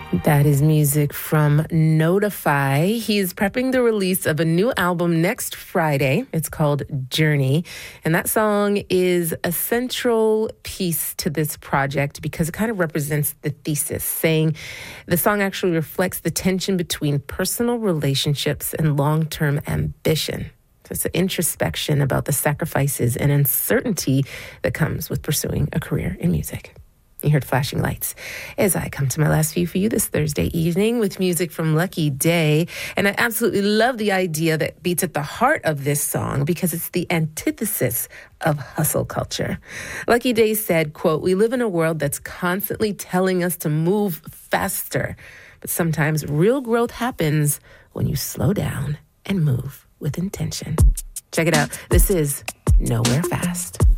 That is music from Notify. He's prepping the release of a new album next Friday. It's called Journey. And that song is a central piece to this project because it kind of represents the thesis, saying the song actually reflects the tension between personal relationships and long-term ambition. So it's an introspection about the sacrifices and uncertainty that comes with pursuing a career in music. You heard Flashing Lights as I come to my last few for you this Thursday evening with music from Lucky Daye. And I absolutely love the idea that beats at the heart of this song because it's the antithesis of hustle culture. Lucky Daye said, quote, "We live in a world that's constantly telling us to move faster. But sometimes real growth happens when you slow down and move with intention." Check it out. This is Nowhere Fast.